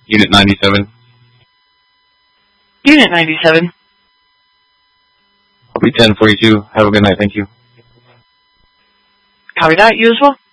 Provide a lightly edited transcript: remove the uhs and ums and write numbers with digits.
Unit 97. Unit 97. Copy 1042. Have a good night. Thank you. Copy that. You as well.